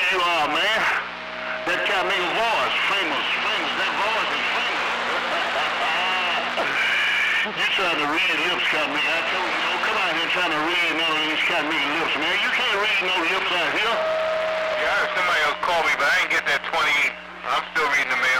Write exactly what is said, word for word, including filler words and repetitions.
you are, man. That cat make a voice. Famous, famous. That voice is famous. You trying to read lips, cat me. I told you, don't come out here trying to read none of these cat making lips, man. You can't read no lips out here. Yeah, I heard somebody else call me, but I didn't get that twenty. I'm still reading the mail.